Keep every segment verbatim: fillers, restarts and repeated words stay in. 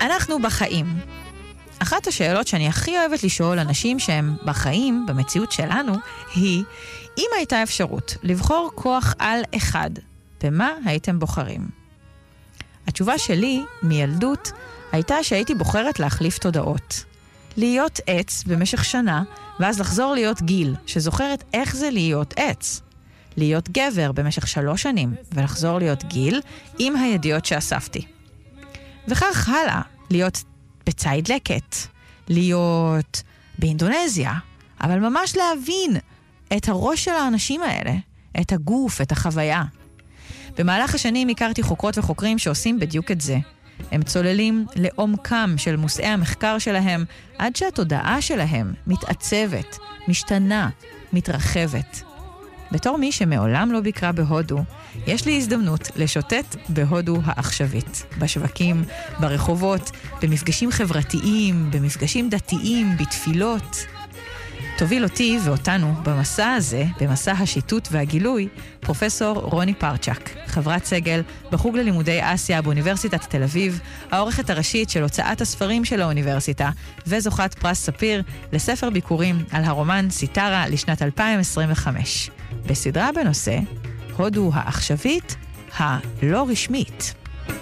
אנחנו בחיים. אחת השאלות שאני הכי אוהבת לשאול אנשים שהם בחיים, במציאות שלנו, היא, אם הייתה אפשרות לבחור כוח על אחד, במה הייתם בוחרים? התשובה שלי, מילדות, הייתה שהייתי בוחרת להחליף תודעות. להיות עץ במשך שנה, ואז לחזור להיות גיל, שזוכרת איך זה להיות עץ. להיות גבר במשך שלוש שנים, ולחזור להיות גיל, עם הידיעות שאספתי. וכך הלאה, להיות בצייד לקט, להיות באינדונזיה, אבל ממש להבין את הראש של האנשים האלה, את הגוף, את החוויה. במהלך השנים הכרתי חוקרות וחוקרים שעושים בדיוק את זה. הם צוללים לעומקם של מושאי המחקר שלהם, עד שהתודעה שלהם מתעצבת, משתנה, מתרחבת. בתור מי שמעולם לא ביקרה בהודו, יש לי הזדמנות לשוטט בהודו העכשווית. בשווקים, ברחובות, במפגשים חברתיים, במפגשים דתיים, בתפילות. תוביל אותי ואותנו במסע הזה, במסע השיטוט והגילוי, פרופסור רוני פרצ'ק, חברת סגל בחוג ללימודי אסיה באוניברסיטת תל אביב, העורכת הראשית של הוצאת הספרים של האוניברסיטה, וזוכת פרס ספיר לספר ביקורים על הרומן סיטרה לשנת אלפיים עשרים וחמש. בסדרה בנושא, הודו העכשווית, הלא רשמית.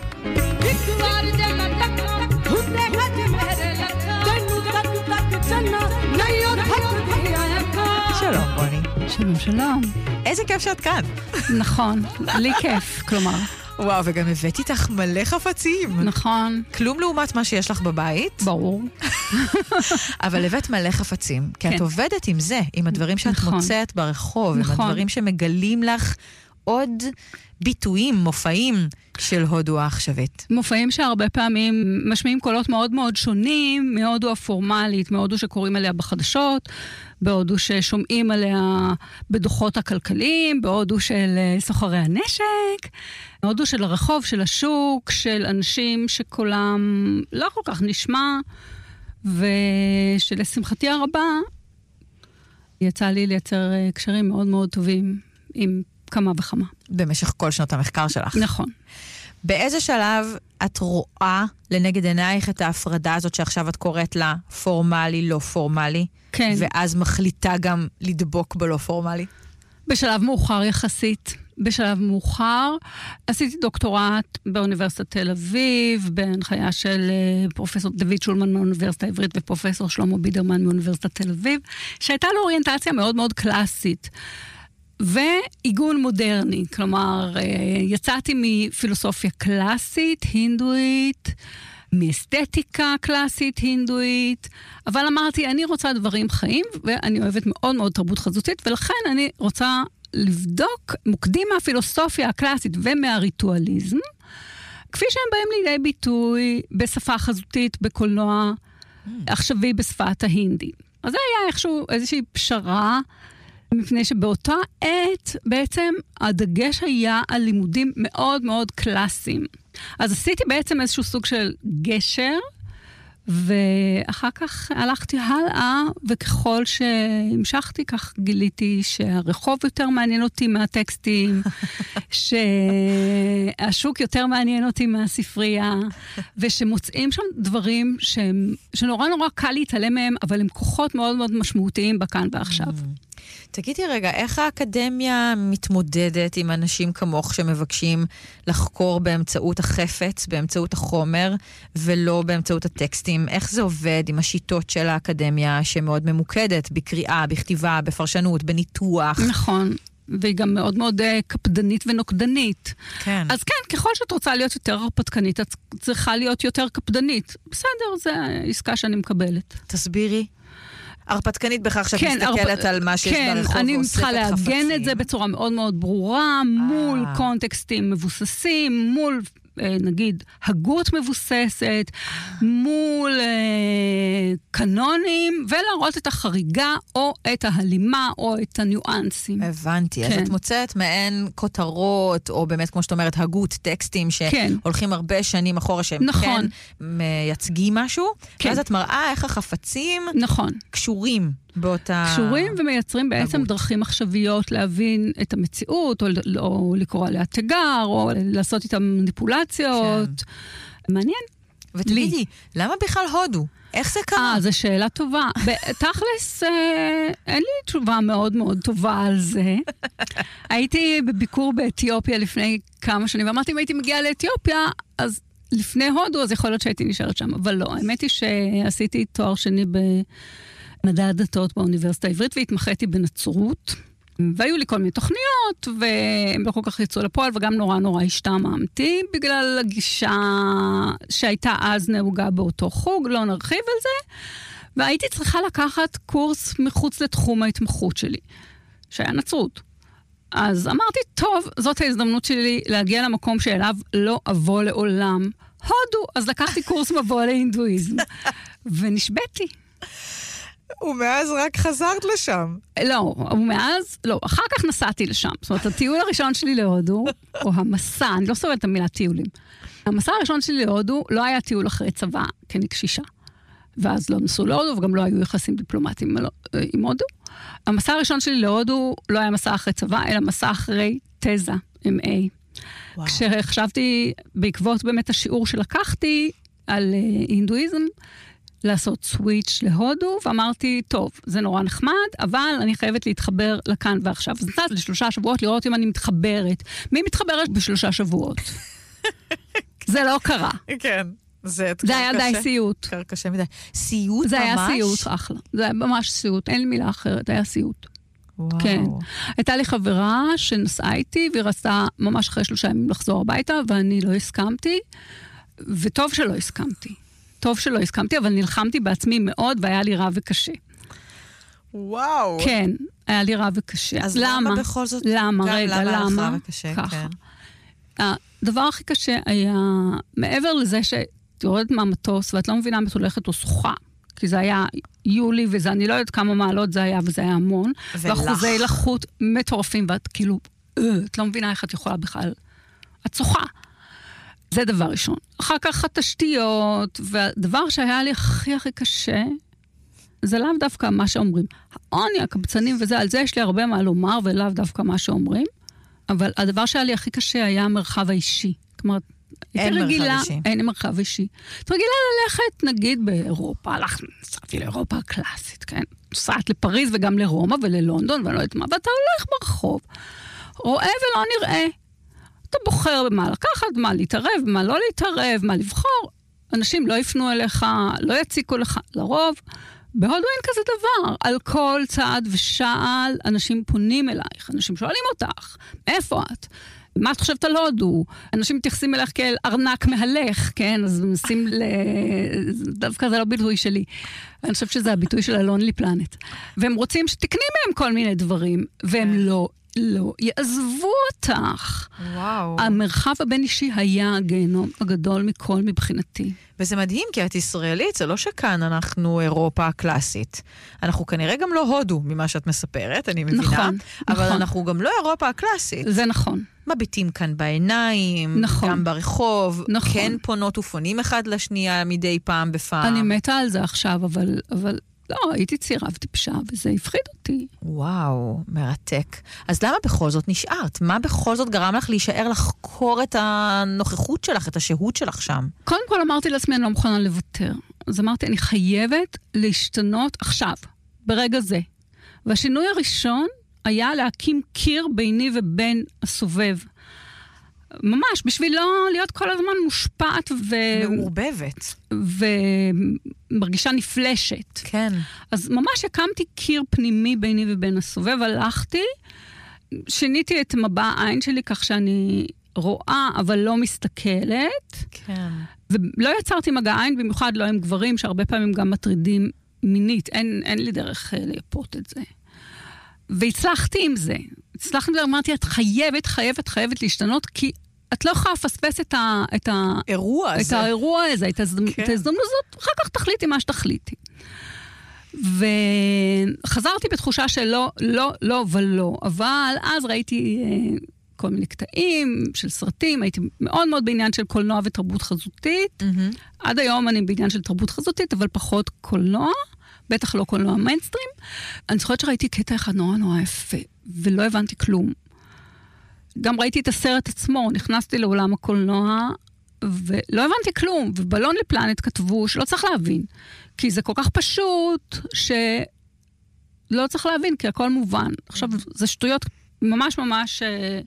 שלום רוני. שלום שלום. איזה כיף שאת כאן. נכון, לי כיף, כלומר. וואו, וגם הבאתי איתך מלא חפצים. נכון. כלום לעומת מה שיש לך בבית. ברור. אבל הבאת מלא חפצים, כי כן. את עובדת עם זה, עם הדברים שאת נכון. מוצאת ברחוב, נכון. עם הדברים שמגלים לך עוד ביטויים, מופעים של הודו העכשווית. מופעים שהרבה פעמים משמיעים קולות מאוד מאוד שונים, מהודו הפורמלית, מהודו שקוראים עליה בחדשות, בהודו ששומעים עליה בדוחות הכלכליים, בהודו של סוחרי הנשק, בהודו של הרחוב, של השוק, של אנשים שקולם לא כל כך נשמע, ושלשמחתי הרבה יצא לי לייצר קשרים מאוד מאוד טובים עם כמה וכמה. במשך כל שנות המחקר שלך. נכון. באיזה שלב את רואה לנגד עינייך את ההפרדה הזאת שעכשיו את קוראת לה פורמלי, לא פורמלי? כן. ואז מחליטה גם לדבוק בלא פורמלי? בשלב מאוחר יחסית. בשלב מאוחר עשיתי דוקטורט באוניברסיטת תל אביב, בהנחיה של פרופסור דוד שולמן מהאוניברסיטה העברית ופרופסור שלמה בידרמן מאוניברסיטת תל אביב, שהייתה לו אוריינטציה מאוד מאוד קלאסית. ועיגון מודרני, כלומר, יצאתי מפילוסופיה קלאסית, הינדואית, מאסתטיקה קלאסית, הינדואית, אבל אמרתי, אני רוצה דברים חיים, ואני אוהבת מאוד מאוד תרבות חזותית, ולכן אני רוצה לבדוק מוקדים מהפילוסופיה הקלאסית ומהריטואליזם, כפי שהם באים לידי ביטוי בשפה חזותית, בקולנוע, עכשווי בשפת ההינדי. אז זה היה איכשהו איזושהי פשרה, מפני שבאותה עת בעצם הדגש היה על לימודים מאוד מאוד קלאסיים. אז עשיתי בעצם איזשהו סוג של גשר, ואחר כך הלכתי הלאה, וככל שהמשכתי כך גיליתי שהרחוב יותר מעניין אותי מהטקסטים, שהשוק יותר מעניין אותי מהספרייה, ושמוצאים שם דברים שהם, שנורא נורא קל להתעלם מהם, אבל הם כוחות מאוד מאוד משמעותיים בכאן ועכשיו. תגידי רגע, איך האקדמיה מתמודדת עם אנשים כמוך שמבקשים לחקור באמצעות החפץ, באמצעות החומר, ולא באמצעות הטקסטים? איך זה עובד עם השיטות של האקדמיה שמאוד ממוקדת בקריאה, בכתיבה, בפרשנות, בניתוח? נכון. והיא גם מאוד מאוד קפדנית ונוקדנית. כן. אז כן, ככל שאת רוצה להיות יותר הרפתקנית, את צריכה להיות יותר קפדנית. בסדר, זו עסקה שאני מקבלת. תסבירי. הרפתקנית בכך שאת כן, מסתכלת הרפ... על מה שיש כן, ברחוב אני ואוספת צריכה חפצים. להגן את זה בצורה מאוד מאוד ברורה, מול קונטקסטים מבוססים, מול נגיד הגות מבוססת, מול אה, קנונים, ולהראות את החריגה או את ההלימה או את הניואנסים. הבנתי, כן. אז את מוצאת מעין כותרות, או באמת כמו שאת אומרת, הגות, טקסטים שהולכים כן. הרבה שנים אחורה, שהם נכון. כן מייצגים משהו, כן. ואז את מראה איך החפצים נכון. קשורים באותה... קשורים ומייצרים בעצם הגות. דרכים מחשביות להבין את המציאות, או, או לקרוא עליה תיגר, או לעשות איתם מניפולציות. כן. מעניין. ותגידי, למה בכלל הודו? איך זה קרה? אה, זו שאלה טובה. תכלס, אין לי תשובה מאוד מאוד טובה על זה. הייתי בביקור באתיופיה לפני כמה שנים, ואמרתי, אם הייתי מגיעה לאתיופיה, אז לפני הודו, אז יכול להיות שהייתי נשארת שם. אבל לא, האמת היא שעשיתי תואר שני במדע הדתות באוניברסיטה העברית, והתמחיתי בנצרות. והיו לי כל מיני תוכניות, והם לא כל כך יצאו לפועל, וגם נורא נורא השתעממתי, בגלל הגישה שהייתה אז נהוגה באותו חוג, לא נרחיב על זה, והייתי צריכה לקחת קורס מחוץ לתחום ההתמחות שלי, שהיה נצרות. אז אמרתי, טוב, זאת ההזדמנות שלי להגיע למקום שאליו לא אבוא לעולם. הודו, אז לקחתי קורס מבוא להינדואיזם, ונשבתי. ומאז רק חזרת לשם. לא, ומאז, לא, אחר כך נסעתי לשם. זאת אומרת, הטיול הראשון שלי להודו, או המסע, אני לא סובלת את המילה טיולים. המסע הראשון שלי להודו לא היה טיול אחרי צבא, כי אני קשישה. ואז לא נסעו להודו, וגם לא היו יחסים דיפלומטיים עם הודו. המסע הראשון שלי להודו לא היה מסע אחרי צבא, אלא מסע אחרי תזה, אם איי. כשחשבתי, בעקבות באמת השיעור שלקחתי על הינדואיזם, לעשות סוויץ' להודו, ואמרתי, טוב, זה נורא נחמד, אבל אני חייבת להתחבר לכאן ועכשיו. אז נצאת לשלושה שבועות לראות אם אני מתחברת. מי מתחברת בשלושה שבועות? זה לא קרה. כן. זה היה די סיוט. קר קשה מדי. סיוט ממש? זה היה סיוט, אחלה. זה היה ממש סיוט, אין לי מילה אחרת, היה סיוט. וואו. כן. הייתה לי חברה שנסעה איתי, והיא רצתה ממש אחרי שלושה ימים לחזור הביתה, ואני לא הסכמתי, וטוב שלא הסכמתי. טוב שלא הסכמתי, אבל נלחמתי בעצמי מאוד, והיה לי רע וקשה. וואו. כן, היה לי רע וקשה. אז למה, למה בכל זאת? למה, רגע, למה? למה רע וקשה, ככה. כן. הדבר הכי קשה היה, מעבר לזה שאת יורדת מהמטוס, ואת לא מבינה אם את הולכת או שוחה, כי זה היה יולי, וזה, אני לא יודעת כמה מעלות זה היה, וזה היה המון. ולח. ואחוזי לחות מטורפים, ואת כאילו, את לא מבינה איך את יכולה בכלל. את שוחה. זה דבר ראשון. אחר כך התשתיות, והדבר שהיה לי הכי הכי קשה, זה לאו דווקא מה שאומרים. העוני, הקבצנים וזה, על זה יש לי הרבה מה לומר, ולאו דווקא מה שאומרים, אבל הדבר שהיה לי הכי קשה היה המרחב האישי. כלומר, אין מרחב רגילה, אישי. אין מרחב אישי. את רגילה ללכת, נגיד, באירופה, הלכת, נסעתי לאירופה הקלאסית, כן? נסעת לפריז וגם לרומא וללונדון, ואני לא יודעת מה, ואתה הולך ברחוב, רואה ולא נראה. אתה בוחר במה לקחת, מה להתערב, מה לא להתערב, מה לבחור. אנשים לא יפנו אליך, לא יציקו לך, לרוב. בהודו אין כזה דבר. על כל צעד ושעל אנשים פונים אלייך, אנשים שואלים אותך, איפה את? מה את חושבת על הודו? אנשים מתייחסים אליך כאל ארנק מהלך, כן? אז מנסים ל... דווקא זה לא ביטוי שלי. אני חושבת שזה הביטוי של הלונלי פלנט. והם רוצים שתקני מהם כל מיני דברים, והם לא... לא, יעזבו אותך. וואו. המרחב הבין אישי היה הגיהנום הגדול מכל מבחינתי. וזה מדהים, כי את ישראלית, זה לא שכאן אנחנו אירופה הקלאסית. אנחנו כנראה גם לא הודו ממה שאת מספרת, אני מבינה. נכון, אבל נכון. אנחנו גם לא אירופה הקלאסית. זה נכון. מביטים כאן בעיניים, נכון. גם ברחוב, נכון. כן פונות ופונים אחד לשנייה מדי פעם בפעם. אני מתה על זה עכשיו, אבל... אבל... לא, הייתי צעירה וטיפשה, וזה הפחיד אותי. וואו, מרתק. אז למה בכל זאת נשארת? מה בכל זאת גרם לך להישאר לחקור את הנוכחות שלך, את השהות שלך שם? קודם כל אמרתי לעצמי, אני לא מוכנה לוותר. אז אמרתי, אני חייבת להשתנות עכשיו, ברגע זה. והשינוי הראשון היה להקים קיר ביני ובין הסובב. ממש, בשביל לא להיות כל הזמן מושפעת ו... מעורבבת. ומרגישה נפלשת. כן. אז ממש הקמתי קיר פנימי ביני ובין הסובב, הלכתי, שיניתי את מבע העין שלי כך שאני רואה, אבל לא מסתכלת. כן. ולא יצרתי מגע עין, במיוחד לא עם גברים, שהרבה פעמים גם מטרידים מינית. אין, אין לי דרך לייפות את זה. והצלחתי עם זה. הצלחתי עם זה, אמרתי, את חייבת, חייבת, חייבת להשתנות, כי את לא יכולה לפספס את ה... את האירוע הזה. את האירוע הזה, את ההזדמנות כן. הזאת, אחר כך תחליטי מה שתחליטי. וחזרתי בתחושה שלא, לא, לא ולא, אבל אז ראיתי אה, כל מיני קטעים של סרטים, הייתי מאוד מאוד בעניין של קולנוע ותרבות חזותית. Mm-hmm. עד היום אני בעניין של תרבות חזותית, אבל פחות קולנוע. בטח לא קולנוע מיינסטרים. אני זוכרת שראיתי קטע אחד נורא נורא יפה, ולא הבנתי כלום. גם ראיתי את הסרט עצמו, נכנסתי לעולם הקולנוע, ולא הבנתי כלום, ובלון לפלנט כתבו שלא צריך להבין, כי זה כל כך פשוט, שלא צריך להבין, כי הכל מובן. עכשיו, זה שטויות ממש ממש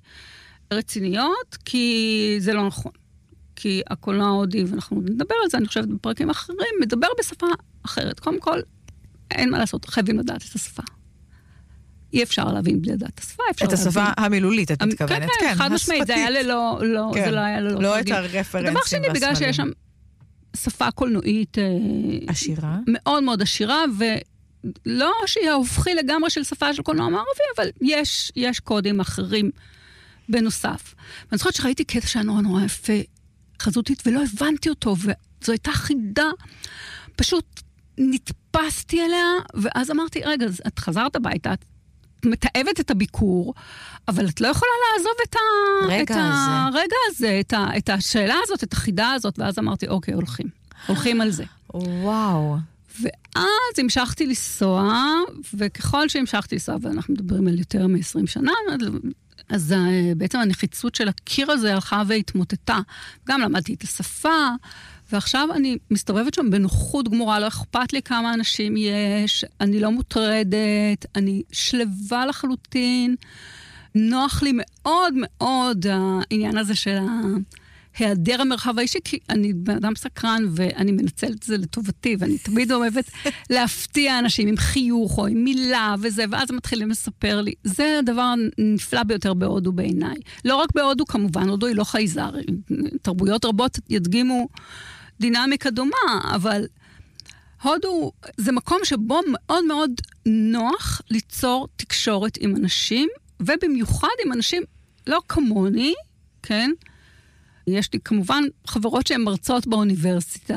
רציניות, כי זה לא נכון. כי הקולנוע ההודי, ואנחנו נדבר על זה, אני חושבת בפרקים אחרים, מדבר בשפה אחרת. קודם כל, אין מה לעשות, חייבים לדעת את השפה. אי אפשר להבין בלי לדעת את השפה, אפשר להבין. את השפה המילולית, את מתכוונת, כן, כן, חד משמעית, זה היה ללא, זה לא היה ללא. לא את הרפרנסים. דבר שני, בגלל שיש שם שפה קולנועית עשירה. מאוד מאוד עשירה, ולא שהיא ההופכי לגמרי של שפה של קולנוע מערבי, אבל יש, יש קודים אחרים בנוסף. ואני זוכרת שראיתי קטע שהיה נורא נורא יפה, חזותית, ולא הבנתי אותו, וזו הייתה חידה, פשוט נתפסתי אליה, ואז אמרתי, רגע, את חזרת הביתה, את מתאבת את הביקור, אבל את לא יכולה לעזוב את, ה... רגע את הזה. הרגע הזה, את, ה... את השאלה הזאת, את החידה הזאת, ואז אמרתי, אוקיי, הולכים. הולכים על זה. וואו. ואז המשכתי לנסוע, וככל שהמשכתי לנסוע, ואנחנו מדברים על יותר מ-עשרים שנה, אז בעצם הנחיצות של הקיר הזה הלכה והתמוטטה. גם למדתי את השפה, ועכשיו אני מסתובבת שם בנוחות גמורה, לא אכפת לי כמה אנשים יש, אני לא מוטרדת, אני שלווה לחלוטין, נוח לי מאוד מאוד העניין הזה של היעדר המרחב האישי, כי אני בן אדם סקרן ואני מנצלת את זה לטובתי, ואני תמיד אוהבת להפתיע אנשים עם חיוך או עם מילה וזה, ואז הם מתחילים לספר לי. זה הדבר הנפלא ביותר בהודו בעיניי. לא רק בהודו כמובן, הודו היא לא חייזר, תרבויות רבות ידגימו דינמיקה דומה, אבל הודו זה מקום שבו מאוד מאוד נוח ליצור תקשורת עם אנשים, ובמיוחד עם אנשים לא כמוני, כן? יש לי כמובן חברות שהן מרצות באוניברסיטה,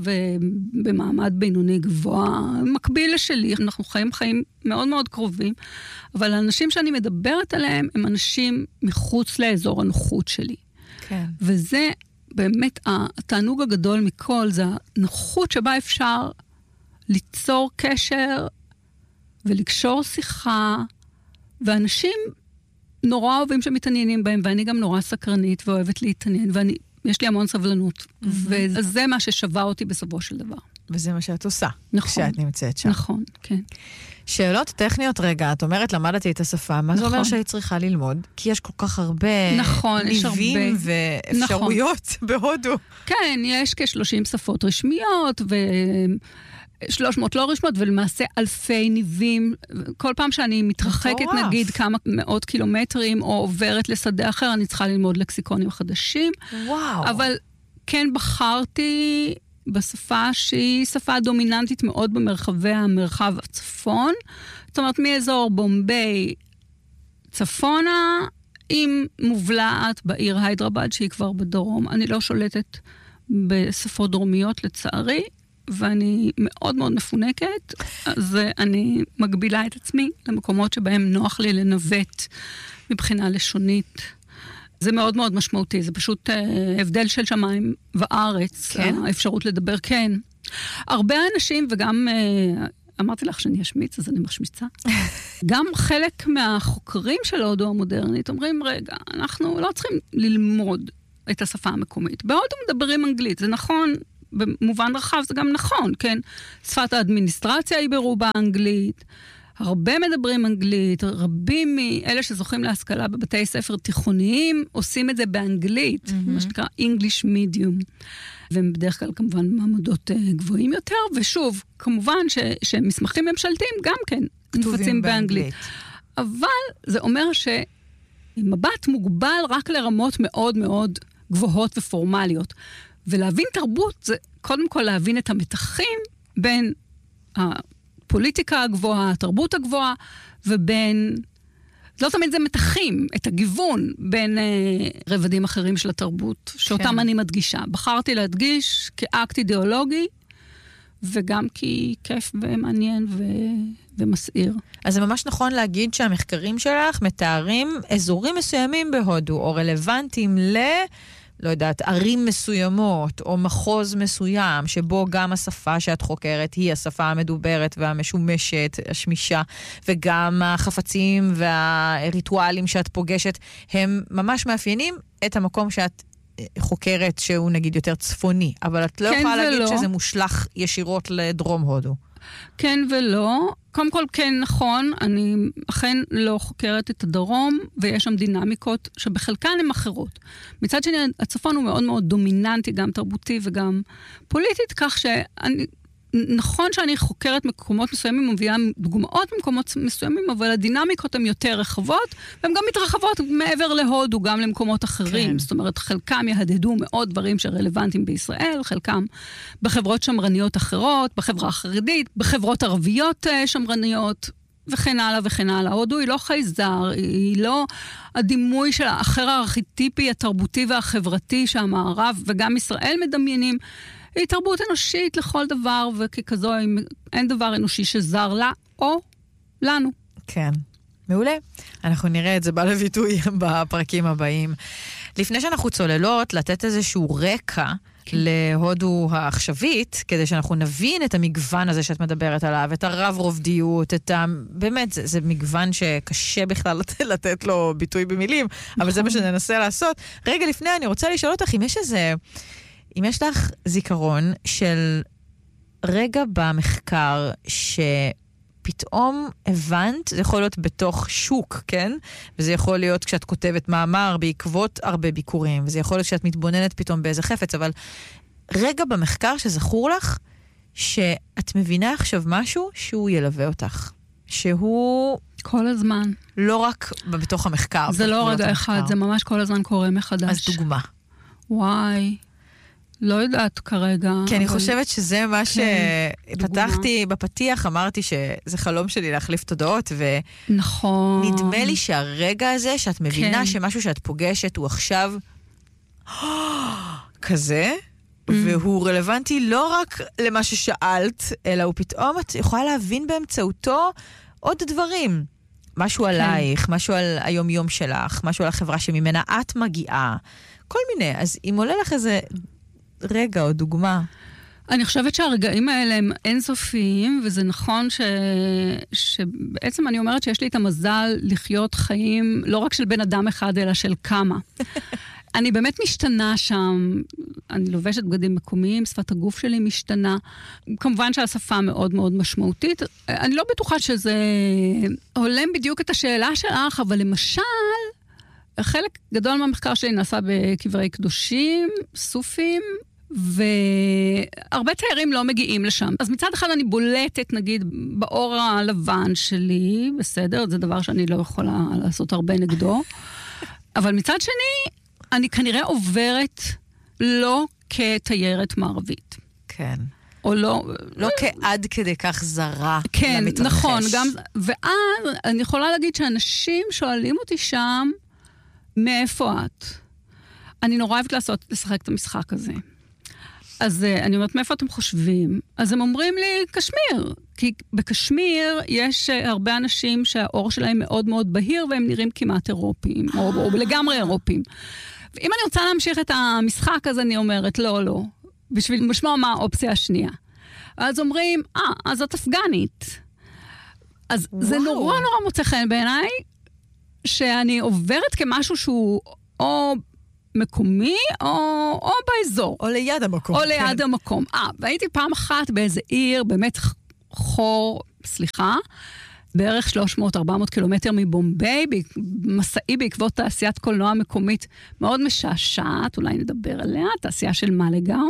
ובמעמד בינוני גבוה, מקביל לשלי, אנחנו חיים חיים מאוד מאוד קרובים, אבל האנשים שאני מדברת עליהם, הם אנשים מחוץ לאזור הנוחות שלי. כן. וזה באמת התענוג הגדול מכל, זה הנוחות שבה אפשר ליצור קשר, ולקשור שיחה, ואנשים נורא אוהבים שמתעניינים בהם, ואני גם נורא סקרנית ואוהבת להתעניין, ויש לי המון סבלנות. Mm-hmm. וזה מה ששווה אותי בסופו של דבר. וזה מה שאת עושה, נכון, כשאת נמצאת שם. נכון, כן. שאלות טכניות רגע, את אומרת, למדתי את השפה, מה זה נכון. אומר שהיא צריכה ללמוד? כי יש כל כך הרבה נכון, ניבים ואפשרויות נכון. בהודו. כן, יש כ-שלושים שפות רשמיות, ו... שלוש מאות לא רשמות, ולמעשה אלפי ניבים. כל פעם שאני מתרחקת, מטורף. נגיד, כמה מאות קילומטרים, או עוברת לשדה אחר, אני צריכה ללמוד לקסיקונים חדשים. וואו. אבל כן בחרתי בשפה שהיא שפה דומיננטית מאוד במרחבי המרחב הצפון. זאת אומרת, מאזור בומביי צפונה, עם מובלעת בעיר היידרבאד, שהיא כבר בדרום. אני לא שולטת בשפות דרומיות לצערי, ואני מאוד מאוד מפונקת, אז אני מגבילה את עצמי למקומות שבהם נוח לי לנווט מבחינה לשונית. זה מאוד מאוד משמעותי, זה פשוט אה, הבדל של שמיים וארץ, כן? האפשרות לדבר, כן. הרבה אנשים, וגם אה, אמרתי לך שאני אשמיץ, אז אני משמיצה, גם חלק מהחוקרים של ההודו המודרנית אומרים, רגע, אנחנו לא צריכים ללמוד את השפה המקומית. בהודו מדברים אנגלית, זה נכון, במובן רחב זה גם נכון, כן? שפת האדמיניסטרציה היא ברובה אנגלית, הרבה מדברים אנגלית, רבים מאלה שזוכים להשכלה בבתי ספר תיכוניים, עושים את זה באנגלית, mm-hmm. מה שנקרא English Medium, והם בדרך כלל כמובן מעמדות גבוהים יותר, ושוב, כמובן ש, שמסמכים ממשלתיים גם כן נפוצים באנגלית. אבל זה אומר שמבט מוגבל רק לרמות מאוד מאוד גבוהות ופורמליות. ולהבין תרבות זה קודם כל להבין את המתחים בין הפוליטיקה הגבוהה, התרבות הגבוהה, ובין, לא תמיד זה מתחים, את הגיוון בין אה, רבדים אחרים של התרבות, שאותם כן. אני מדגישה. בחרתי להדגיש כאקט אידיאולוגי, וגם כי כיף ומעניין ו... ומסעיר. אז זה ממש נכון להגיד שהמחקרים שלך מתארים אזורים מסוימים בהודו, או רלוונטיים ל... לא יודעת, ערים מסוימות, או מחוז מסוים, שבו גם השפה שאת חוקרת היא השפה המדוברת והמשומשת, השמישה, וגם החפצים והריטואלים שאת פוגשת, הם ממש מאפיינים את המקום שאת חוקרת שהוא נגיד יותר צפוני, אבל את לא כן יכולה להגיד ולא. שזה מושלך ישירות לדרום הודו. כן ולא. קודם כל, כן, נכון, אני אכן לא חוקרת את הדרום, ויש שם דינמיקות שבחלקן הן אחרות. מצד שני, הצפון הוא מאוד מאוד דומיננטי, גם תרבותי וגם פוליטית, כך שאני... נכון שאני חוקרת מקומות מסוימים, מביאה דוגמאות ממקומות מסוימים, אבל הדינמיקות הן יותר רחבות, והן גם מתרחבות מעבר להודו, גם למקומות אחרים. כן. זאת אומרת, חלקם יהדדו מאוד דברים שרלוונטיים בישראל, חלקם בחברות שמרניות אחרות, בחברה החרדית, בחברות ערביות שמרניות, וכן הלאה וכן הלאה. הודו היא לא חייזר, היא לא הדימוי של האחר הארכיטיפי, התרבותי והחברתי שהמערב וגם ישראל מדמיינים, היא תרבות אנושית לכל דבר, וככזו אין דבר אנושי שזר לה או לנו. כן, מעולה. אנחנו נראה את זה בא לביטוי בפרקים הבאים. לפני שאנחנו צוללות, לתת איזשהו רקע כן. להודו העכשווית, כדי שאנחנו נבין את המגוון הזה שאת מדברת עליו, את הרב רובדיות, את ה... באמת, זה, זה מגוון שקשה בכלל לתת לו ביטוי במילים, נכון. אבל זה מה שננסה לעשות. רגע לפני, אני רוצה לשאול אותך, אם יש איזה... אם יש לך זיכרון של רגע במחקר שפתאום הבנת, זה יכול להיות בתוך שוק, כן? וזה יכול להיות כשאת כותבת מאמר בעקבות הרבה ביקורים, וזה יכול להיות כשאת מתבוננת פתאום באיזה חפץ, אבל רגע במחקר שזכור לך שאת מבינה עכשיו משהו שהוא ילווה אותך. שהוא... כל הזמן. לא רק בתוך המחקר. זה לא רגע אחד, זה ממש כל הזמן קורה מחדש. אז דוגמה. וואי. לא יודעת כרגע. כי אני חושבת שזה מה שפתחתי בפתיח, אמרתי שזה חלום שלי להחליף תודעות, ונדמה לי שהרגע הזה שאת מבינה שמשהו שאת פוגשת הוא עכשיו כזה, והוא רלוונטי לא רק למה ששאלת, אלא הוא פתאום את יכולה להבין באמצעותו עוד דברים. משהו עלייך, משהו על היום-יום שלך, משהו על החברה שממנה את מגיעה, כל מיני. אז אם עולה לך איזה... רגע או דוגמה. אני חושבת שהרגעים האלה הם אינסופיים, וזה נכון ש... שבעצם אני אומרת שיש לי את המזל לחיות חיים לא רק של בן אדם אחד, אלא של כמה. אני באמת משתנה שם, אני לובשת בגדים מקומיים, שפת הגוף שלי משתנה. כמובן שהשפה מאוד מאוד משמעותית. אני לא בטוחה שזה הולם בדיוק את השאלה שלך, אבל למשל... חלק גדול מהמחקר שלי נעשה בקברי קדושים, סופים, והרבה תיירים לא מגיעים לשם. אז מצד אחד אני בולטת, נגיד, באור הלבן שלי, בסדר, זה דבר שאני לא יכולה לעשות הרבה נגדו, אבל מצד שני, אני כנראה עוברת לא כתיירת מערבית. כן. או לא... לא כעד כדי כך זרה כן, למתרחש. נכון, גם... ואז אני יכולה להגיד שאנשים שואלים אותי שם, מאיפה את? אני נורא אוהבת לעשות, לשחק את המשחק הזה. אז אני אומרת, מאיפה אתם חושבים? אז הם אומרים לי, קשמיר. כי בקשמיר יש הרבה אנשים שהאור שלהם מאוד מאוד בהיר, והם נראים כמעט אירופיים, או, או לגמרי אירופיים. ואם אני רוצה להמשיך את המשחק, אז אני אומרת, לא, לא. בשביל לשמוע מה האופציה השנייה. אז אומרים, אה, אז את אפגנית. אז וואו. זה נורא נורא מוצא חן בעיניי, שאני עוברת כמשהו שהוא או מקומי, או, או באזור. או ליד המקום. או כן. ליד המקום. אה, והייתי פעם אחת באיזה עיר, באמת חור, סליחה, בערך שלוש מאות ארבע מאות קילומטר מבומביי, מסעי בעקבות תעשיית קולנוע מקומית מאוד משעשעת, אולי נדבר עליה, תעשייה של מלגאו.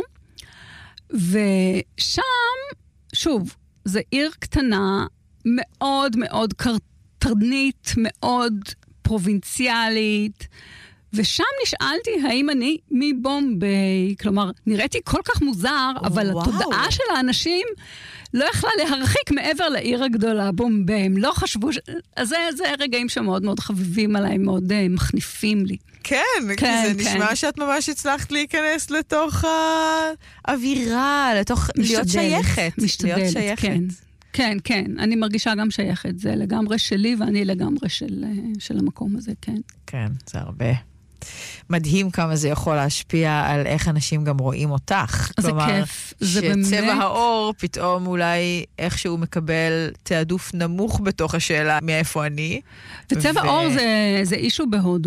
ושם, שוב, זה עיר קטנה, מאוד מאוד קרטרנית, מאוד פרובינציאלית, ושם נשאלתי האם אני מבומביי, כלומר, נראיתי כל כך מוזר, אבל וואו. התודעה של האנשים לא יכלה להרחיק מעבר לעיר הגדולה, בומביי, הם לא חשבו, ש... אז זה, זה רגעים שמאוד מאוד חביבים עליי, מאוד uh, מחניפים לי. כן, כן, כי זה כן. נשמע שאת ממש הצלחת להיכנס לתוך האווירה, לתוך משתדלת, להיות שייכת. משתדלת, להיות שייכת. כן. כן, כן, אני מרגישה גם שייכת, זה לגמרי שלי ואני לגמרי של, של המקום הזה, כן. כן, זה הרבה. מדהים כמה זה יכול להשפיע על איך אנשים גם רואים אותך. זה כלומר, כיף, זה באמת. שצבע האור פתאום אולי איכשהו מקבל תעדוף נמוך בתוך השאלה מאיפה אני. וצבע ו... האור זה, זה אישו בהודו.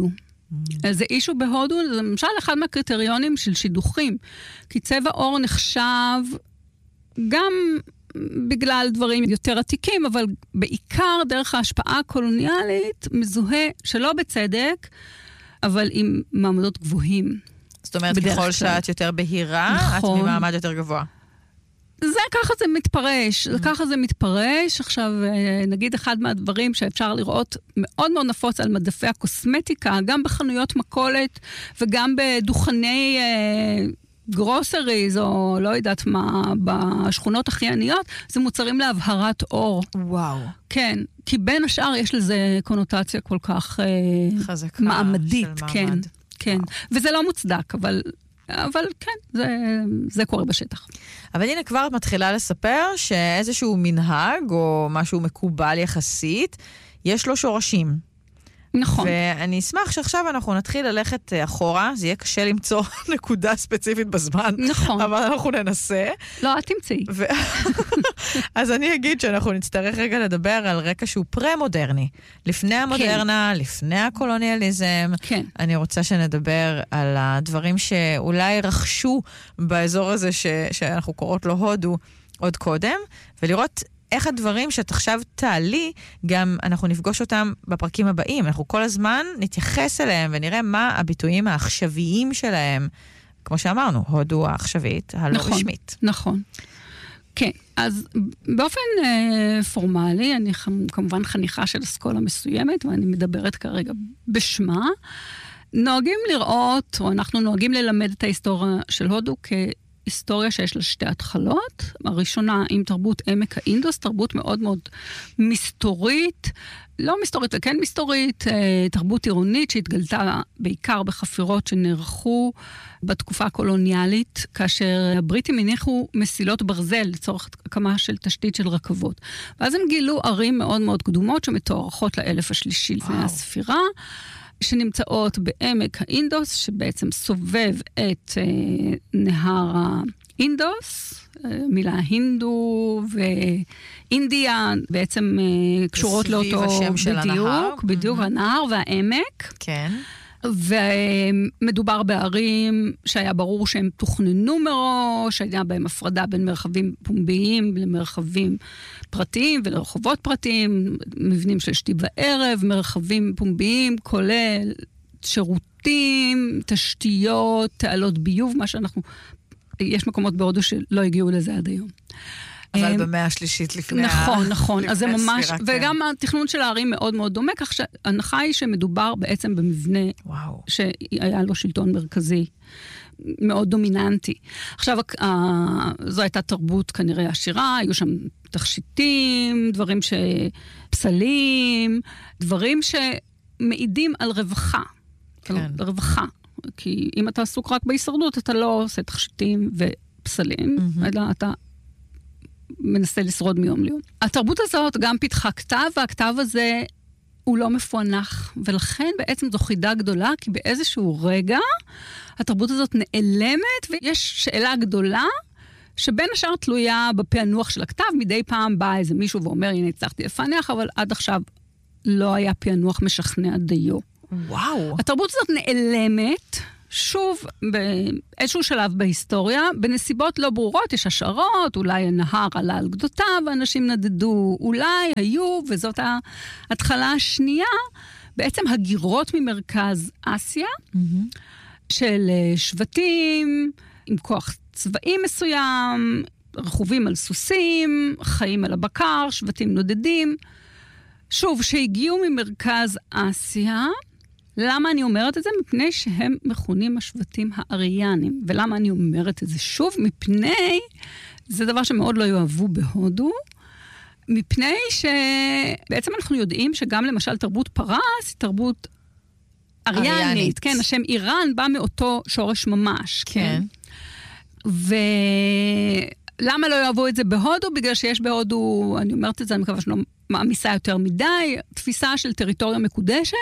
זה אישו בהודו, זה למשל אחד מהקריטריונים של שידוכים, כי צבע עור נחשב גם בגלל דברים יותר עתיקים, אבל בעיקר דרך ההשפעה הקולוניאלית, מזוהה שלא בצדק, אבל עם מעמדות גבוהים. זאת אומרת, ככל שאת יותר בהירה, נכון. את ממעמד יותר גבוה. זה ככה זה מתפרש, mm-hmm. ככה זה מתפרש. עכשיו, נגיד אחד מהדברים שאפשר לראות מאוד מאוד נפוץ על מדפי הקוסמטיקה, גם בחנויות מכולת וגם בדוכני אה, גרוסריז, או לא יודעת מה, בשכונות הכי עניות, זה מוצרים להבהרת אור. וואו. כן, כי בין השאר יש לזה קונוטציה כל כך אה, חזקה מעמדית. של כן, מעמד. כן. וואו. וזה לא מוצדק, אבל... אבל כן, זה, זה קורה בשטח. אבל הנה כבר את מתחילה לספר שאיזשהו מנהג או משהו מקובל יחסית, יש לו שורשים. נכון. ואני אשמח שעכשיו אנחנו נתחיל ללכת אחורה, זה יהיה קשה למצוא נקודה ספציפית בזמן. נכון. אבל אנחנו ננסה. לא, את תמצאי. ו... אז אני אגיד שאנחנו נצטרך רגע לדבר על רקע שהוא פרה-מודרני. לפני המודרנה, כן. לפני הקולוניאליזם. כן. אני רוצה שנדבר על הדברים שאולי רכשו באזור הזה ש... שאנחנו קוראות לו הודו עוד קודם, ולראות איך הדברים שאת עכשיו תעלי, גם אנחנו נפגוש אותם בפרקים הבאים. אנחנו כל הזמן נתייחס אליהם ונראה מה הביטויים העכשוויים שלהם. כמו שאמרנו, הודו העכשווית, הלא נכון, רשמית. נכון. כן, אז באופן אה, פורמלי, אני כמובן חניכה של אסכולה מסוימת, ואני מדברת כרגע בשמה, נוהגים לראות, או אנחנו נוהגים ללמד את ההיסטוריה של הודו כ... היסטוריה שיש לה שתי התחלות. הראשונה עם תרבות עמק האינדוס, תרבות מאוד מאוד מסתורית, לא מסתורית וכן מסתורית, תרבות עירונית שהתגלתה בעיקר בחפירות שנערכו בתקופה הקולוניאלית, כאשר הבריטים הניחו מסילות ברזל לצורך הקמה של תשתית של רכבות. ואז הם גילו ערים מאוד מאוד קדומות שמתוארכות לאלף השלישי לפני הספירה, שנמצאות בעמק האינדוס, שבעצם סובב את אה, נהר האינדוס, אה, מילה הינדו ואינדיה, בעצם אה, קשורות לאותו השם של בדיוק, הנהר. בדיוק, Mm-hmm. הנהר והעמק. כן. ומדובר בערים שהיה ברור שהם תוכננו מראש, היה בהם הפרדה בין מרחבים פומביים למרחבים פרטיים ולרחובות פרטיים, מבנים של שתי וערב, מרחבים פומביים, כולל שירותים, תשתיות, תעלות ביוב, מה שאנחנו, יש מקומות בהודו שלא הגיעו לזה עד היום. אבל במאה השלישית לפני הספירה. נכון, נכון. אז זה ממש, וגם התכנון של הערים מאוד מאוד דומה, כך שההנחה היא שמדובר בעצם במבנה שהיה לו שלטון מרכזי מאוד דומיננטי. עכשיו, זו הייתה תרבות כנראה עשירה, היו שם תכשיטים, דברים שפסלים, דברים שמעידים על רווחה. על רווחה. כי אם אתה עסוק רק בהישרדות, אתה לא עושה תכשיטים ופסלים, אלא אתה מנסה לשרוד מיום ליום. התרבות הזאת גם פיתחה כתב, והכתב הזה הוא לא מפוענח, ולכן בעצם זו חידה גדולה, כי באיזשהו רגע התרבות הזאת נעלמת, ויש שאלה גדולה, שבין השאר תלויה בפענוח של הכתב, מדי פעם בא איזה מישהו ואומר, הנה הצלחתי לפענח, אבל עד עכשיו לא היה פענוח משכנע דיו. וואו. התרבות הזאת נעלמת, שוב, באיזשהו שלב בהיסטוריה, בנסיבות לא ברורות, יש השערות, אולי הנהר עלה על גדותיו, ואנשים נדדו, אולי היו, וזאת ההתחלה השנייה, בעצם הגירות ממרכז אסיה, mm-hmm. של שבטים, עם כוח צבאי מסוים, רכובים על סוסים, חיים על הבקר, שבטים נודדים. שוב, שהגיעו ממרכז אסיה, למה אני אומרת את זה? מפני שהם מכונים השבטים האריאנים. ולמה אני אומרת את זה שוב? מפני, זה דבר שמאוד לא יאהבו בהודו, מפני שבעצם אנחנו יודעים שגם למשל תרבות פרס היא תרבות אריאנית. אריאנית. כן, השם איראן בא מאותו שורש ממש. כן. כן. ולמה לא יאהבו את זה בהודו? בגלל שיש בהודו, אני אומרת את זה, אני מקווה שלא מעמיסה יותר מדי, תפיסה של טריטוריה מקודשת,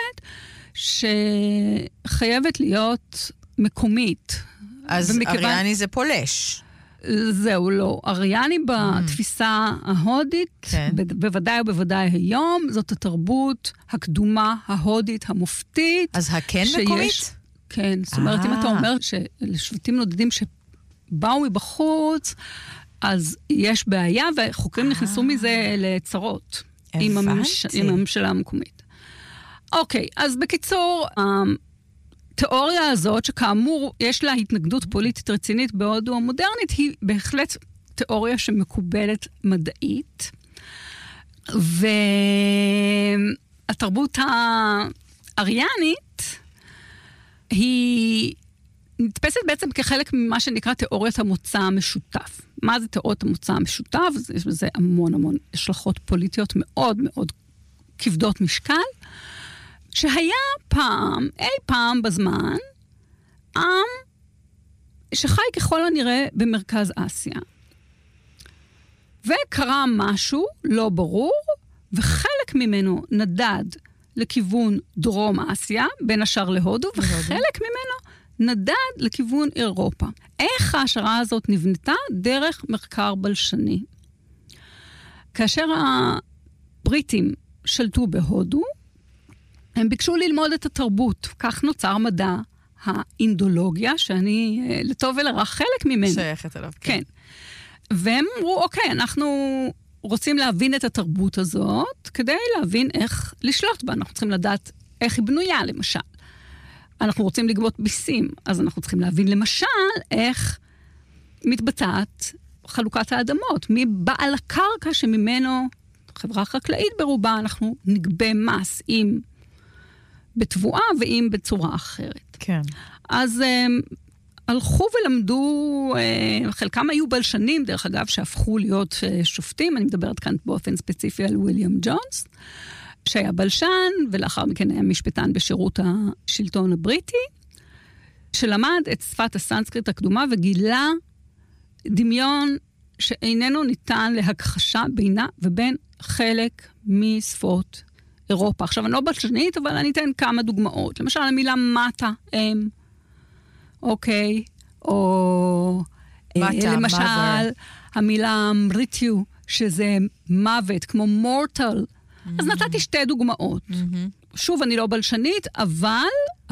שחייבת להיות מקומית. אז ומכיוון... אריאני זה פולש. זהו, לא. אריאני בתפיסה ההודית, כן. בוודאי ובוודאי היום, זאת התרבות הקדומה, ההודית, המופתית. אז הכן שיש, מקומית? כן, זאת אומרת, אם אתה אומר שלשבטים נודדים שבאו מבחוץ, אז יש בעיה, וחוקרים נכנסו מזה לצרות. עם הממשלה המקומית. אוקיי, אז בקיצור, התיאוריה הזאת, שכאמור יש לה התנגדות פוליטית רצינית בהודו המודרנית, היא בהחלט תיאוריה שמקובלת מדעית, והתרבות האריאנית היא נתפסת בעצם כחלק ממה שנקרא תיאוריית המוצא המשותף. מה זה תיאוריית המוצא המשותף? יש בזה המון המון השלכות פוליטיות מאוד מאוד כבדות משקל, שהיה פעם, אי פעם בזמן, עם שחי ככל הנראה במרכז אסיה. וקרה משהו לא ברור, וחלק ממנו נדד לכיוון דרום אסיה, בין השאר להודו, וחלק ממנו נדד לכיוון אירופה. איך ההשערה הזאת נבנתה? דרך מחקר בלשני. כאשר הבריטים שלטו בהודו, הם ביקשו ללמוד את התרבות. כך נוצר מדע האינדולוגיה, שאני לטוב ולרע חלק ממנו. שייכת אליו. כן. והם אמרו, אוקיי, אנחנו רוצים להבין את התרבות הזאת, כדי להבין איך לשלוט בה. אנחנו צריכים לדעת איך היא בנויה, למשל. אנחנו רוצים לגבות ביסים, אז אנחנו צריכים להבין למשל איך מתבצעת חלוקת האדמות, מי בעל הקרקע שממנו, חברה חקלאית ברובה, אנחנו נגבה מס, אם בתבואה ואם בצורה אחרת. כן. אז הם, הלכו ולמדו, חלקם היו בלשנים, דרך אגב, שהפכו להיות שופטים, אני מדברת כאן באופן ספציפי על וויליאם ג'ונס, שהיה בלשן, ולאחר מכן היה משפטן בשירות השלטון הבריטי, שלמד את שפת הסנסקריט הקדומה, וגילה דמיון שאיננו ניתן להכחשה בינה ובין חלק משפות אירופה. עכשיו, אני לא בלשנית, אבל אני אתן כמה דוגמאות. למשל, המילה מטה, אם, אוקיי, או מטה, למשל, mother. המילה מריטיו, שזה מוות, כמו מורטל, אז נתתי שתי דוגמאות. שוב, אני לא בלשנית, אבל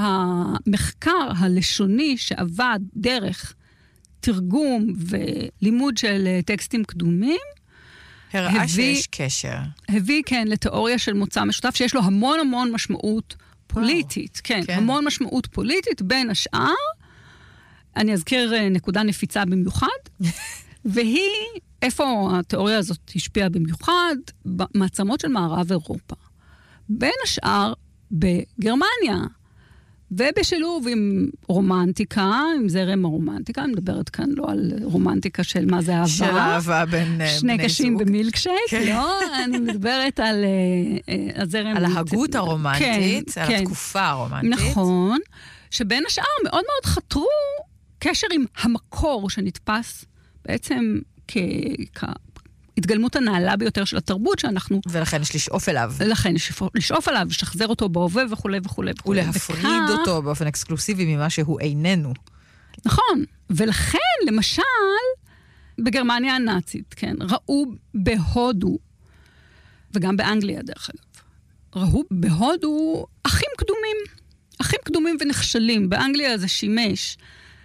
המחקר הלשוני שעבד דרך תרגום ולימוד של טקסטים קדומים, הראה שיש קשר. הביא, כן, לתיאוריה של מוצא משותף, שיש לו המון המון משמעות פוליטית. כן, כן, המון משמעות פוליטית, בין השאר, אני אזכיר נקודה נפיצה במיוחד, והיא, איפה התיאוריה הזאת השפיעה במיוחד? במעצמות של מערב אירופה. בין השאר, בגרמניה, ובשילוב עם רומנטיקה, עם זרם הרומנטיקה, אני מדברת כאן לא על רומנטיקה של מה זה אהבה. של אהבה בין בני זוג. שני קשים במילקשייק, כן. לא, אני מדברת על uh, הזרם... על ההגות הרומנטית, כן, על כן. התקופה הרומנטית. נכון, שבין השאר מאוד מאוד חתרו קשר עם המקור שנתפס בעצם כ... התגלמות הנעלה ביותר של התרבות שאנחנו... ולכן יש לשאוף אליו. לכן יש לשאוף אליו, לשחזר אותו בהווה וכו' וכו'. ולהפריד וכך... אותו באופן אקסקלוסיבי ממה שהוא איננו. נכון. ולכן, למשל, בגרמניה הנאצית, כן, ראו בהודו, וגם באנגליה דרך אגב, ראו בהודו אחים קדומים. אחים קדומים ונחשלים. באנגליה זה שימש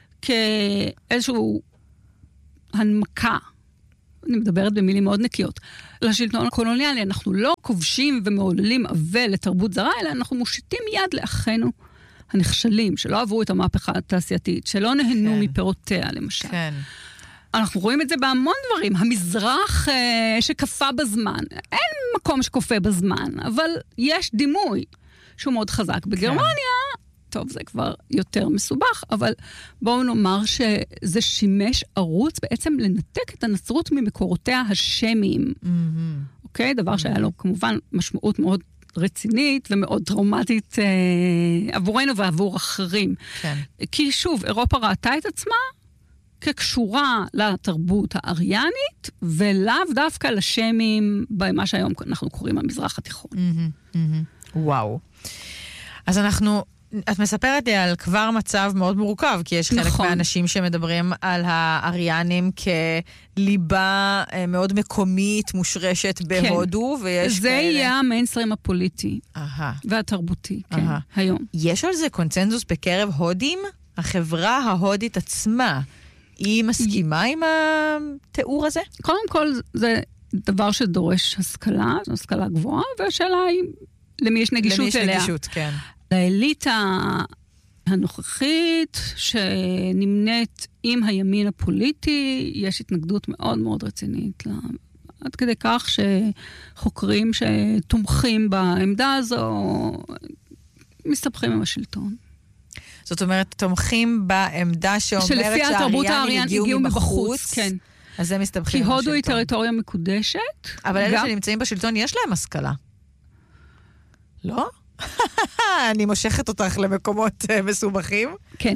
כאיזשהו הנמקה, אני מדברת במילים מאוד נקיות, לשלטון הקולוניאלי. אנחנו לא כובשים ומעוללים אבל לתרבות זרה, אלא אנחנו מושיטים יד לאחינו הנכשלים, שלא עברו את המהפכה התעשייתית, שלא נהנו כן. מפירותיה, למשל. כן. אנחנו רואים את זה בהמון דברים. המזרח אה, שקפה בזמן. אין מקום שקופה בזמן, אבל יש דימוי שהוא מאוד חזק. בגרמניה, כן. טוב, זה כבר יותר מסובך, אבל בואו נאמר שזה שימש ערוץ בעצם לנתק את הנצרות ממקורותיה השמיים. Mm-hmm. אוקיי? דבר mm-hmm. שהיה לו כמובן משמעות מאוד רצינית ומאוד טראומטית אה, עבורנו ועבור אחרים. כן. כי שוב, אירופה ראתה את עצמה כקשורה לתרבות האריאנית, ולאו דווקא לשמים במה שהיום אנחנו קוראים המזרח התיכון. Mm-hmm. Mm-hmm. וואו. אז אנחנו את מספרת לי על כבר מצב מאוד מורכב, כי יש חלק נכון. מהאנשים שמדברים על האריאנים כליבה מאוד מקומית, מושרשת בהודו, כן. ויש זה כאלה... יהיה המיינסטרים הפוליטי Aha. והתרבותי, כן, Aha. היום. יש על זה קונצנזוס בקרב הודים? החברה ההודית עצמה, היא מסכימה י... עם התיאור הזה? קודם כל, זה דבר שדורש השכלה, זו השכלה גבוהה, והשאלה היא למי יש נגישות למי יש אליה. נגישות, כן. לאליטה הנוכחית שנמנית עם הימין הפוליטי, יש התנגדות מאוד מאוד רצינית. עד כדי כך שחוקרים שתומכים בעמדה הזו מסתבכים עם השלטון. זאת אומרת, תומכים בעמדה שאומרת שהאריאנים הגיעו מבחוץ, כן. אז זה מסתבכים עם כי השלטון. הודו היא טריטוריה מקודשת. אבל אלה שנמצאים בשלטון, יש להם השכלה. לא? אני מושכת אותך למקומות מסובכים. כן.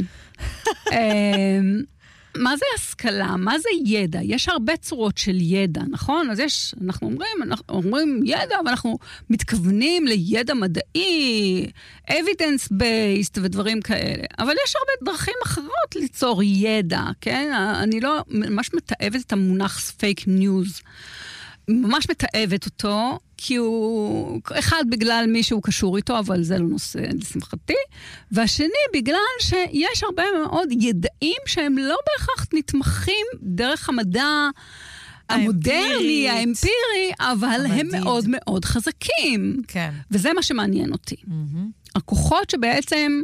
מה זה השכלה? מה זה ידע? יש הרבה צורות של ידע, נכון? אז יש, אנחנו אומרים, אנחנו אומרים ידע, ואנחנו מתכוונים לידע מדעי, evidence-based ודברים כאלה. אבל יש הרבה דרכים אחרות ליצור ידע, כן? אני לא ממש מתאהבת את המונח fake news. ממש מתאהבת אותו, כי הוא, אחד בגלל מי שהוא קשור איתו, אבל זה לא נושא לשמחתי, והשני בגלל שיש הרבה מאוד ידעים שהם לא בהכרח נתמכים דרך המדע המודרני, האמפירי, אבל הם מאוד מאוד חזקים. כן. וזה מה שמעניין אותי. הכוחות שבעצם...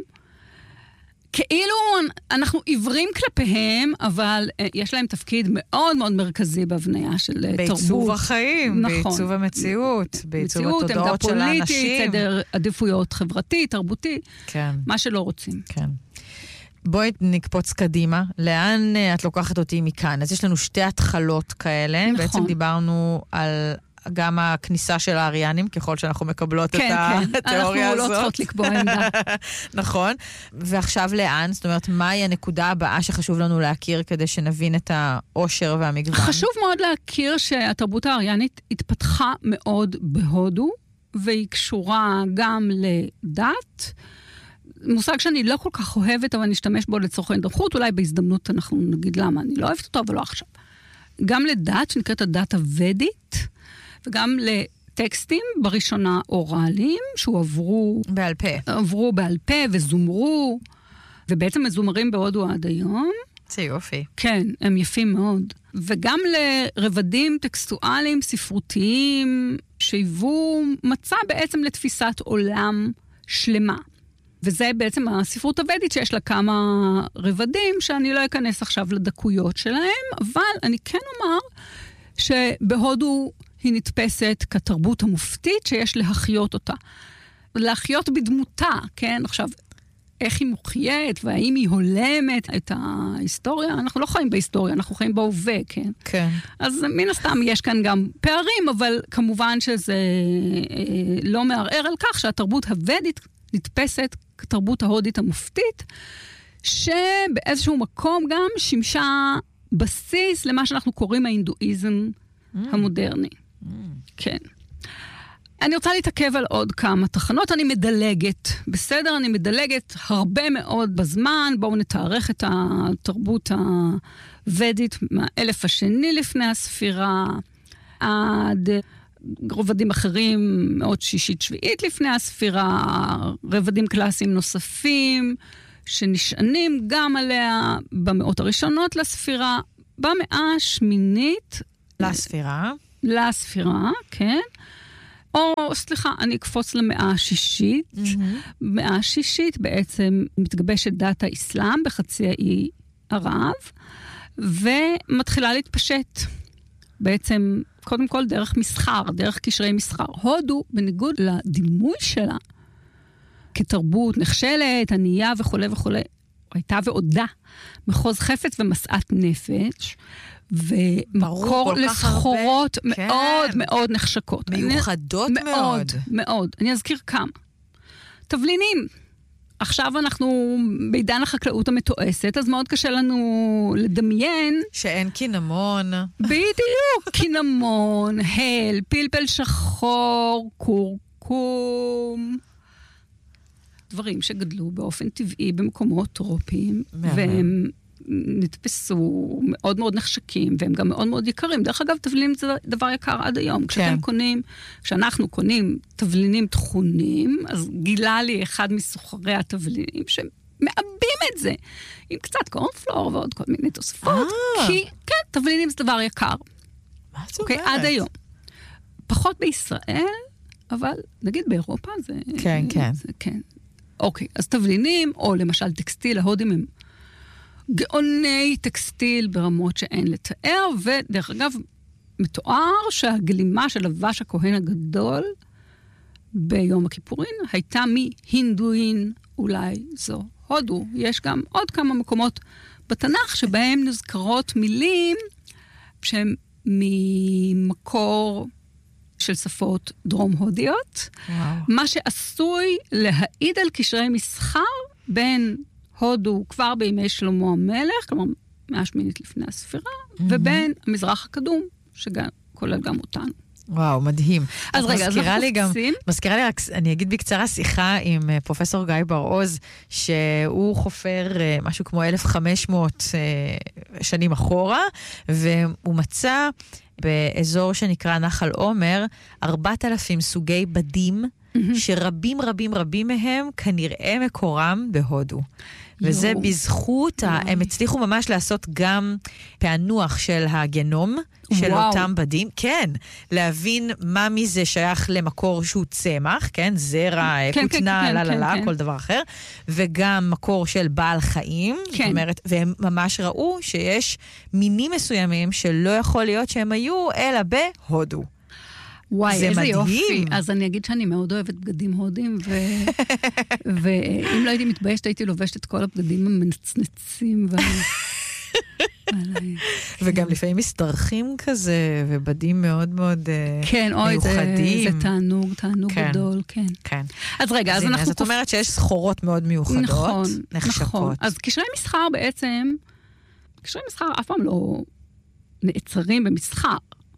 כאילו אנחנו עיוורים כלפיהם, אבל יש להם תפקיד מאוד מאוד מרכזי בהבניה של תרבות. בעיצוב החיים, נכון. בעיצוב המציאות, בעיצוב מציאות, התודעות של האנשים. מציאות, עמדה פוליטית, סדר עדיפויות חברתי, תרבותי, כן. מה שלא רוצים. כן. בואי נקפוץ קדימה. לאן את לוקחת אותי מכאן? אז יש לנו שתי התחלות כאלה. נכון. בעצם דיברנו על... גם הכניסה של האריאנים, ככל שאנחנו מקבלות כן, את כן. התיאוריה הזאת. אנחנו לא צריכות לקבוע עמדה. נכון. ועכשיו לאן? זאת אומרת, מהי הנקודה הבאה שחשוב לנו להכיר כדי שנבין את העושר והמגוון? חשוב מאוד להכיר שהתרבות האריאנית התפתחה מאוד בהודו, והיא קשורה גם לדת. מושג שאני לא כל כך אוהבת, אבל נשתמש בו לצורכי נוחות, אולי בהזדמנות אנחנו נגיד למה אני לא אוהבת אותו, אבל לא עכשיו. גם לדת, שנקראת הדת הוודית, וגם לטקסטים, בראשונה אורליים, שהועברו... בעל פה. עברו בעל פה וזומרו, ובעצם מזומרים בהודו עד היום. זה יופי. כן, הם יפים מאוד. וגם לרבדים טקסטואליים, ספרותיים, שהיוו מצע בעצם לתפיסת עולם שלמה. וזה בעצם הספרות הוודית שיש לה כמה רבדים, שאני לא אכנס עכשיו לדקויות שלהם, אבל אני כן אומר שבהודו היא נתפסת כתרבות המופתית שיש להחיות אותה. להחיות בדמותה, כן? עכשיו, איך היא מוחיית והאם היא הולמת את ההיסטוריה? אנחנו לא חיים בהיסטוריה, אנחנו חיים בהווה, כן? כן. אז מן הסתם יש כאן גם פערים, אבל כמובן שזה לא מערער על כך שהתרבות הוודית נתפסת כתרבות ההודית המופתית, שבאיזשהו מקום גם שימשה בסיס למה שאנחנו קוראים ההינדואיזם mm. המודרני. Mm. כן. אני רוצה להתעכב על עוד כמה תחנות, אני מדלגת. בסדר, אני מדלגת הרבה מאוד בזמן, בואו נתארך את התרבות הוודית מהאלף השני לפני הספירה, עד רבדים אחרים, מאות שישית שביעית לפני הספירה, רבדים קלאסיים נוספים, שנשענים גם עליה במאות הראשונות לספירה, במאה השמינית... לספירה. לספירה, כן. או, סליחה, אני אקפוץ למאה השישית. Mm-hmm. במאה השישית בעצם מתגבשת דת האסלאם בחצי האי ערב, ומתחילה להתפשט. בעצם, קודם כל, דרך מסחר, דרך קשרי מסחר. הודו, בניגוד לדימוי שלה, כתרבות נחשלת, ענייה וכו' וכו', הייתה ועודה, מחוז חפץ ומסעת נפש, ומקור לסחורות מאוד מאוד נחשקות. מיוחדות מאוד. מאוד. אני אזכיר כמה. תבלינים. עכשיו אנחנו בעידן החקלאות המתועסת, אז מאוד קשה לנו לדמיין... שאין קינמון. בדיוק. קינמון, הל, פלפל שחור, קורקום. דברים שגדלו באופן טבעי במקומות טרופיים, והם נתפסו מאוד מאוד נחשקים, והם גם מאוד מאוד יקרים. דרך אגב, תבלינים זה דבר יקר עד היום. כשאתם קונים, כשאנחנו קונים תבלינים תכונים, אז גילה לי אחד מסוחרי התבלינים, שמאבים את זה, עם קצת קורנפלור ועוד כל מיני תוספות, כי כן, תבלינים זה דבר יקר. מה זאת אומרת? עד היום. פחות בישראל, אבל נגיד באירופה זה... כן, כן. כן. אוקיי, אז תבלינים, או למשל טקסטיל, ההודים הם גאוני טקסטיל ברמות שאין לתאר, ודרך אגב, מתואר שהגלימה של לבש הכהן הגדול ביום הכיפורין הייתה מהינדואין, אולי זו הודו. יש גם עוד כמה מקומות בתנ"ך שבהם נזכרות מילים שהן ממקור של שפות דרום הודיות, וואו. מה שעשוי להעיד על קשרי מסחר בין הודו כבר בימי שלמה המלך, כלומר מאה שמינית לפני הספירה, mm-hmm. ובין המזרח הקדום, שכולל גם אותנו. וואו, מדהים. אז רגע, אז אנחנו חופשים. מזכירה לי רק, אני אגיד בקצרה שיחה עם פרופסור גיא בר-עוז, שהוא חופר משהו כמו אלף וחמש מאות שנים אחורה, והוא מצא באזור שנקרא נחל עומר, ארבעת אלפים סוגי בדים, mm-hmm. שרבים רבים רבים מהם כנראה מקורם בהודו. וזה בזכות, הם הצליחו ממש לעשות גם פענוח של הגנום של אותם בדים. כן, להבין מה מזה שייך למקור שהוא צמח, כן, זרע, כותנה, לללה, כל דבר אחר, וגם מקור של בעל חיים, זאת אומרת, והם ממש ראו שיש מינים מסוימים שלא יכול להיות שהם היו, אלא בהודו. וואי, איזה יופי. אז אני אגיד שאני מאוד אוהבת בגדים הודים, ואם לא הייתי מתביישת, הייתי לובשת את כל הבגדים המנצנצים. וגם לפעמים מסתרכים כזה, ובדים מאוד מאוד מיוחדים. כן, אוי, זה תענוג, תענוג גדול, כן. כן. אז רגע, אז אנחנו... זאת אומרת שיש סחורות מאוד מיוחדות, נכון, נחשקות. נכון. אז קשרי מסחר בעצם, קשרי מסחר אף פעם לא נעצרים במסחר.